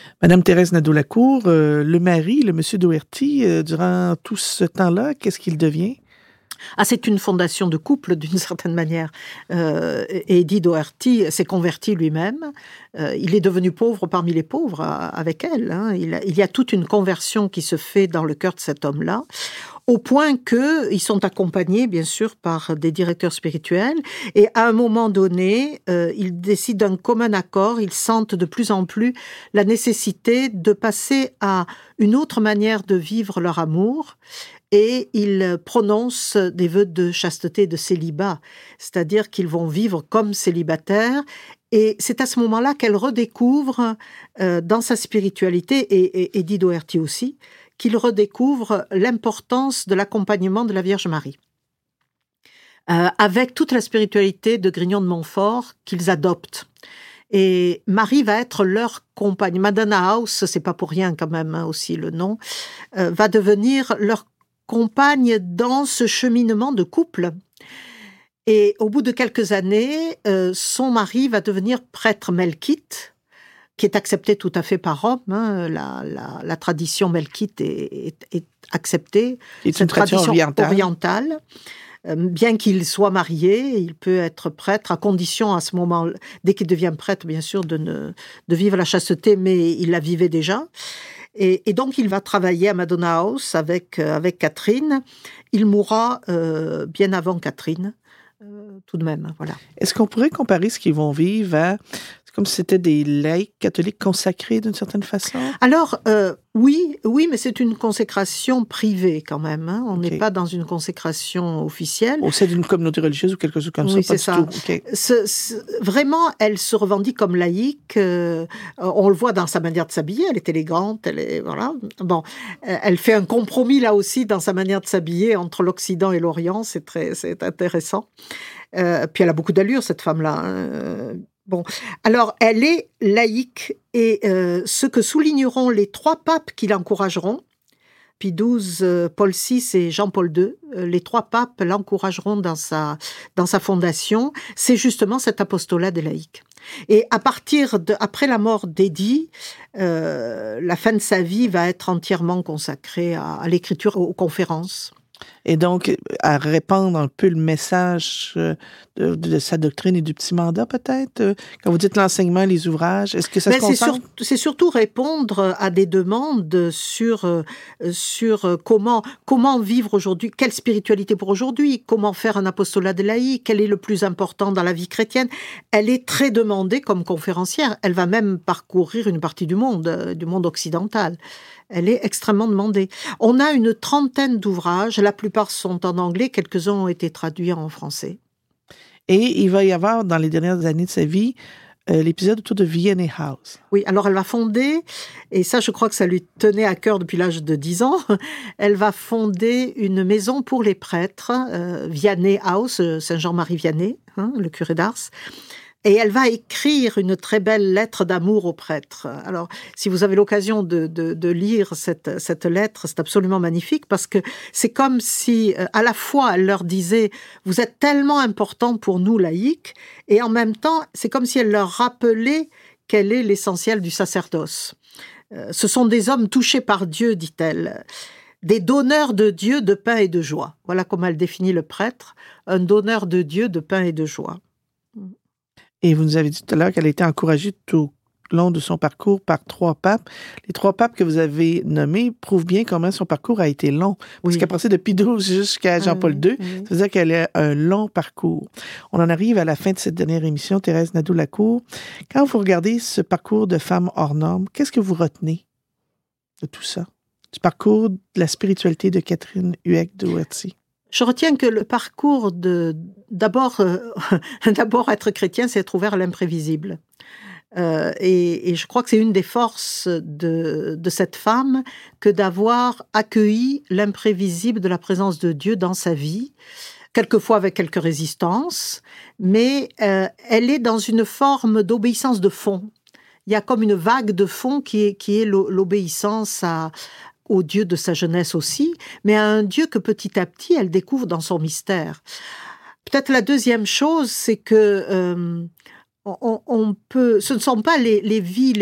Madame Thérèse Nadeau-Lacour, le mari, le monsieur Doherty, durant tout ce temps-là, qu'est-ce qu'il devient? Ah, c'est une fondation de couple, d'une certaine manière. Eddie Doherty s'est converti lui-même. Il est devenu pauvre parmi les pauvres avec elle. Hein. Il y a toute une conversion qui se fait dans le cœur de cet homme-là, au point qu'ils sont accompagnés, bien sûr, par des directeurs spirituels. Et à un moment donné, ils décident d'un commun accord. Ils sentent de plus en plus la nécessité de passer à une autre manière de vivre leur amour. Et ils prononcent des vœux de chasteté, de célibat, c'est-à-dire qu'ils vont vivre comme célibataires. Et c'est à ce moment-là qu'elle redécouvre, dans sa spiritualité, et Eddie Doherty aussi, qu'il redécouvre l'importance de l'accompagnement de la Vierge Marie. Avec toute la spiritualité de Grignon de Montfort qu'ils adoptent. Et Marie va être leur compagne. Madonna House, c'est pas pour rien quand même, hein, aussi le nom, va devenir leur compagne dans ce cheminement de couple. Et au bout de quelques années, son mari va devenir prêtre melkite, qui est accepté tout à fait par Rome. Hein. La tradition melkite est acceptée. C'est une tradition orientale. Bien qu'il soit marié, il peut être prêtre, à condition à ce moment, dès qu'il devient prêtre, bien sûr, de vivre la chasteté, mais il la vivait déjà. Et donc, il va travailler à Madonna House avec Catherine. Il mourra bien avant Catherine, tout de même. Voilà. Est-ce qu'on pourrait comparer ce qu'ils vont vivre à... C'est comme si c'était des laïcs catholiques consacrés d'une certaine façon? Alors, oui, mais c'est une consécration privée quand même. Hein. On n'est pas dans une consécration officielle. Au sein d'une communauté religieuse ou quelque chose comme ça? Oui, c'est ça. Okay. Vraiment, elle se revendique comme laïque. On le voit dans sa manière de s'habiller. Elle est élégante. Voilà. Bon, elle fait un compromis là aussi dans sa manière de s'habiller entre l'Occident et l'Orient. C'est intéressant. Puis elle a beaucoup d'allure, cette femme-là. Hein. Bon, alors elle est laïque et ce que souligneront les 3 papes qui l'encourageront, Pie XII, Paul VI et Jean-Paul II, les 3 papes l'encourageront dans sa fondation, c'est justement cet apostolat des laïcs. Et après la mort d'Eddie, la fin de sa vie va être entièrement consacrée à l'écriture, aux conférences. Et donc, à répandre un peu le message de sa doctrine et du petit mandat, peut-être? Quand vous dites l'enseignement, les ouvrages, est-ce que ça se concentre? C'est surtout répondre à des demandes sur comment vivre aujourd'hui, quelle spiritualité pour aujourd'hui, comment faire un apostolat des laïcs, quel est le plus important dans la vie chrétienne. Elle est très demandée comme conférencière. Elle va même parcourir une partie du monde occidental. Elle est extrêmement demandée. On a une 30aine d'ouvrages, la plupart sont en anglais, quelques-uns ont été traduits en français. Et il va y avoir, dans les dernières années de sa vie, l'épisode autour de Vianney House. Oui, alors elle va fonder, et ça je crois que ça lui tenait à cœur depuis l'âge de 10 ans, elle va fonder une maison pour les prêtres, Vianney House, Saint-Jean-Marie Vianney, hein, le curé d'Ars. Et elle va écrire une très belle lettre d'amour aux prêtres. Alors, si vous avez l'occasion de lire cette lettre, c'est absolument magnifique parce que c'est comme si, à la fois, elle leur disait « Vous êtes tellement importants pour nous, laïcs », et en même temps, c'est comme si elle leur rappelait quel est l'essentiel du sacerdoce. Ce sont des hommes touchés par Dieu, dit-elle. Des donneurs de Dieu de pain et de joie. Voilà comment elle définit le prêtre, un donneur de Dieu de pain et de joie. Et vous nous avez dit tout à l'heure qu'elle a été encouragée tout au long de son parcours par 3 papes. Les 3 papes que vous avez nommés prouvent bien comment son parcours a été long. Parce qu'à partir de Pie XII jusqu'à Jean-Paul II, ça veut dire qu'elle a un long parcours. On en arrive à la fin de cette dernière émission, Thérèse Nadeau-Lacour. Quand vous regardez ce parcours de femme hors norme, qu'est-ce que vous retenez de tout ça? Du parcours de la spiritualité de Catherine Huech-Doherty? Je retiens que le parcours d'abord être chrétien, c'est être ouvert à l'imprévisible. Et je crois que c'est une des forces de cette femme que d'avoir accueilli l'imprévisible de la présence de Dieu dans sa vie, quelquefois avec quelques résistances, mais elle est dans une forme d'obéissance de fond. Il y a comme une vague de fond qui est l'obéissance au Dieu de sa jeunesse aussi, mais à un Dieu que petit à petit, elle découvre dans son mystère. Peut-être la deuxième chose, c'est que ce ne sont pas les vies